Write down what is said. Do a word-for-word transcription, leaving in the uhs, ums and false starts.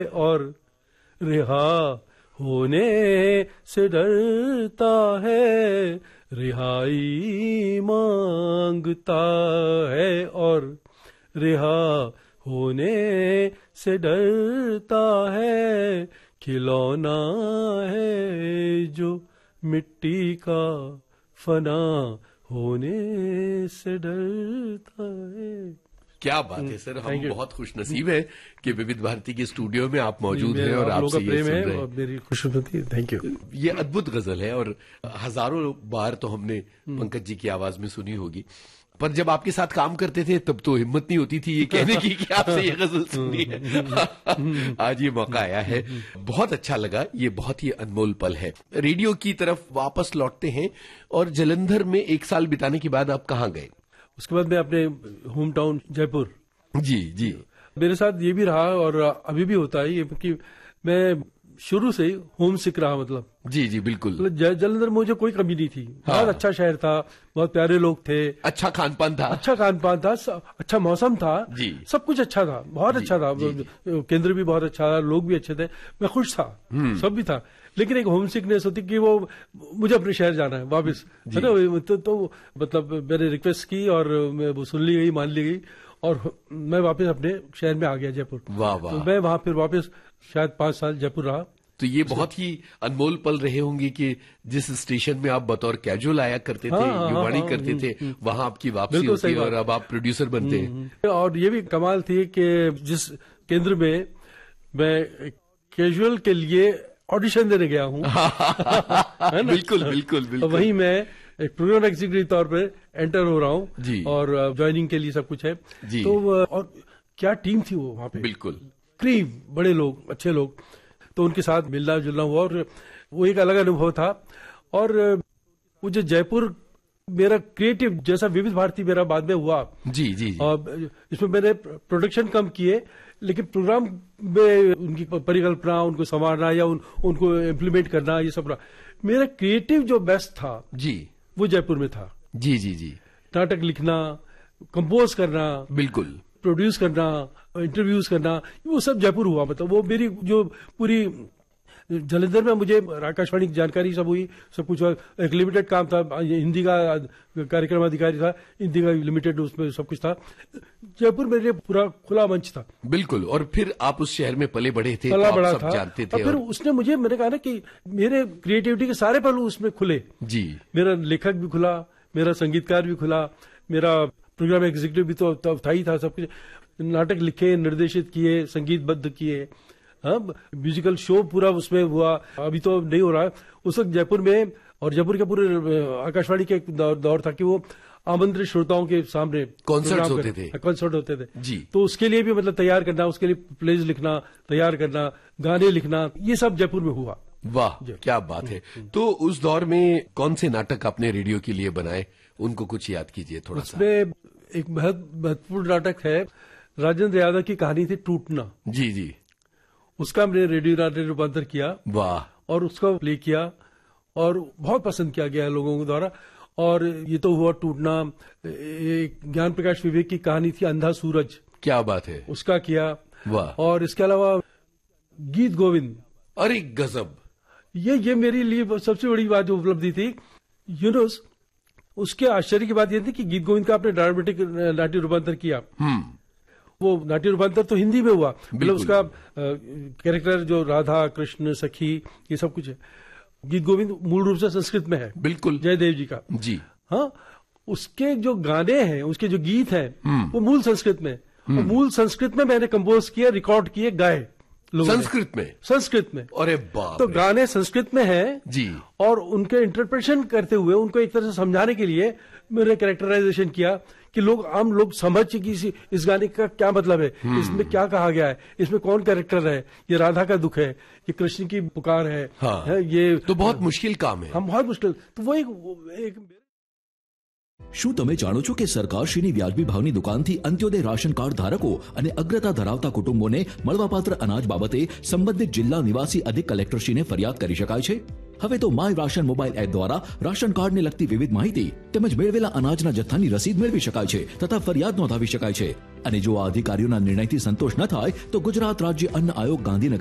और रिहा होने से डरता है, रिहाई मांगता है। और रिहा होने से डरता है, खिलौना है जो मिट्टी का, फना होने से डरता है। क्या बात है सर, हम बहुत खुश नसीब हैं कि विविध भारती के स्टूडियो में आप मौजूद हैं और आपसे ये सुन रहे हैं। मेरी खुशनसीबी, थैंक यू। ये अद्भुत गजल है और हजारों बार तो हमने पंकज जी की आवाज में सुनी होगी, पर जब आपके साथ काम करते थे तब तो हिम्मत नहीं होती थी ये कहने की कि आपसे ये गजल सुननी है। आज ये मौका आया है, बहुत अच्छा लगा, ये बहुत ही अनमोल पल है। रेडियो की तरफ वापस लौटते हैं और जालंधर में एक साल बिताने के बाद आप कहाँ गए? उसके बाद मैं अपने होम टाउन जयपुर। जी जी। मेरे साथ ये भी रहा और अभी भी होता है ये कि मैं शुरू से ही होम सिक रहा, मतलब जी जी बिल्कुल। मतलब जालंधर में मुझे कोई कमी नहीं थी। हाँ। बहुत अच्छा शहर था, बहुत प्यारे लोग थे, अच्छा खान पान था, अच्छा खान पान था, अच्छा मौसम था जी, सब कुछ अच्छा था, बहुत अच्छा था। केंद्र भी बहुत अच्छा था, लोग भी अच्छे थे, मैं खुश था, सब भी था। लेकिन एक होम सिकनेस होती कि वो मुझे अपने शहर जाना है वापस, है ना। तो, तो मतलब मैंने रिक्वेस्ट की और वो सुन ली गई, मान ली गई और मैं वापस अपने शहर में आ गया, जयपुर। वाह वाह। तो मैं वहां फिर वापस शायद पांच साल जयपुर रहा। तो ये बहुत ही अनमोल पल रहे होंगे कि जिस स्टेशन में आप बतौर कैजुअल आया करते थे, हाँ, युवाणी हाँ, करते थे, वहां आपकी वापसी होती है और अब आप प्रोड्यूसर बनते हैं। और ये भी कमाल थी कि जिस केंद्र में मैं कैजुअल के लिए ऑडिशन देने गया हूँ बिल्कुल बिल्कुल बिल्कुल, वहीं मैं एक प्रोग्राम एग्जीक्यूटिव तौर पे एंटर हो रहा हूँ और ज्वाइनिंग के लिए सब कुछ है जी। तो और क्या टीम थी वो वहां पे, बिल्कुल करीब बड़े लोग, अच्छे लोग, तो उनके साथ मिलना जुलना हुआ और वो एक अलग अनुभव था। और वो जो जयपुर मेरा क्रिएटिव जैसा विविध भारती मेरा बाद में हुआ जी जी, जी। और इसमें मैंने प्रोडक्शन कम किए, लेकिन प्रोग्राम में उनकी परिकल्पना, उनको संवारना या उन, उनको इम्प्लीमेंट करना, ये सब रहा। मेरा क्रिएटिव जो बेस्ट था जी वो जयपुर में था। जी जी जी। नाटक लिखना, कंपोज करना, बिल्कुल प्रोड्यूस करना, इंटरव्यूज करना, वो सब जयपुर हुआ। मतलब वो मेरी जो पूरी जालंधर में मुझे आकाशवाणी की जानकारी सब हुई, सब कुछ। एक लिमिटेड काम था, हिंदी का कार्यक्रम अधिकारी था, हिंदी का लिमिटेड, उसमें सब कुछ था। जयपुर मेरे लिए पूरा खुला मंच था। बिल्कुल। और फिर आप उस शहर में पले बढ़े थे, पला तो बड़ा आप सब था, जानते थे। और फिर और... उसने मुझे, मैंने कहा ना कि मेरे क्रिएटिविटी के सारे पहलू उसमें खुले जी। मेरा लेखक भी खुला, मेरा संगीतकार भी खुला, मेरा प्रोग्राम एग्जीक्यूटिव भी तो था ही था, सब कुछ। नाटक लिखे, निर्देशित किए, संगीतबद्ध किए, हाँ, म्यूजिकल शो पूरा उसमें हुआ। अभी तो नहीं हो रहा है। उस वक्त जयपुर में और जयपुर के पूरे आकाशवाणी के एक दौर, दौर था कि वो आमंत्रित श्रोताओं के सामने कॉन्सर्ट होते थे कॉन्सर्ट होते थे जी। तो उसके लिए भी मतलब तैयार करना, उसके लिए प्लेज लिखना, तैयार करना, गाने लिखना, ये सब जयपुर में हुआ। वाह क्या बात है। तो उस दौर में कौन से नाटक आपने रेडियो के लिए बनाए, उनको कुछ याद कीजिए थोड़ा सा। उसमें एक महत्वपूर्ण नाटक है, राजेंद्र यादव की कहानी थी टूटना। जी जी। उसका हमने रेडियो नाटक रूपांतर किया। वाह। और उसका प्ले किया और बहुत पसंद किया गया है लोगों के द्वारा। और ये तो हुआ टूटना। एक ज्ञान प्रकाश विवेक की कहानी थी अंधा सूरज। क्या बात है। उसका किया। वाह। और इसके अलावा गीत गोविंद, अरे गजब। ये ये मेरे लिए सबसे बड़ी बात जो उपलब्धि थी। यूनुस, उसके आश्चर्य की बात यह थी कि गीत गोविंद का आपने ड्रामेटिक नाट्य रूपांतर किया। हम्म। वो नाट्य रूपांतर तो हिंदी में हुआ, मतलब उसका कैरेक्टर जो राधा कृष्ण सखी ये सब कुछ है। गीत गोविंद मूल रूप से संस्कृत में है, बिल्कुल, जयदेव जी का जी। हाँ, उसके जो गाने हैं, उसके जो गीत हैं, वो मूल संस्कृत में, और मूल संस्कृत में मैंने कंपोज किए, रिकॉर्ड किए, गाए संस्कृत में। संस्कृत में अरे बाप। तो गाने संस्कृत में हैं जी, और उनके इंटरप्रिटेशन करते हुए उनको एक तरह से समझाने के लिए मैंने कैरेक्टराइजेशन किया कि लोग आम लोग समझ कि इस गाने का क्या मतलब है, इसमें क्या कहा गया है, इसमें कौन कैरेक्टर है, ये राधा का दुख है, ये कृष्ण की पुकार है, हाँ, है ये तो बहुत मुश्किल काम है। हम बहुत मुश्किल। तो वो एक, एक શું તમે જાણો છો કે સરકારશ્રીની વ્યાજબી ભાવની દુકાનથી અંત્યોદય રાશન કાર્ડ ધારકો અને અગ્રતા ધરાવતા કુટુંબોને મળવાપાત્ર અનાજ બાબતે સંબંધિત જિલ્લા નિવાસી અધિક કલેક્ટરશ્રીને ફરિયાદ કરી શકાય છે? હવે તો માય રાશન મોબાઈલ એપ દ્વારા રાશન કાર્ડને લગતી વિવિધ માહિતી તેમજ મેળવેલા અનાજના જથ્થાની રસીદ મેળવી શકાય છે તથા ફરિયાદ નોંધાવી શકાય છે. અને જો આ અધિકારીઓના નિર્ણયથી સંતોષ ન થાય તો ગુજરાત રાજ્ય અન્ન આયોગ ગાંધીનગર